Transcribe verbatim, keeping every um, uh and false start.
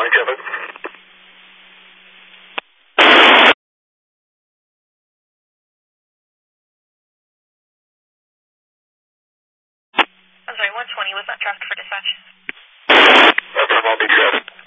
traffic. I'm sorry, one twenty, was that traffic for dispatch? That's our Long Beach traffic.